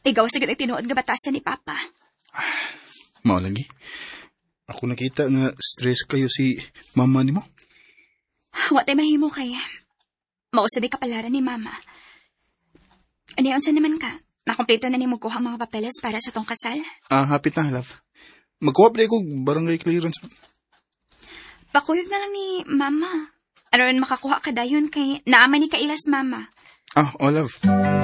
Igaw sa ganang tinuod nga batasan ni Papa. Mao lagi. Ako nakita nga stress kayo si mama ni mo. Wa tay mahimo kay mausa di kapalaran ni Mama. Ano unsa naman ka? Nakompleto na nimo kuha ang mga papeles para sa tong kasal? Hapit na, love. Magko-apply ko barangay clearance. Pakuyog na lang ni Mama. Aron makakuha ka dayon kay naamay ni kailas Mama. Oh, love.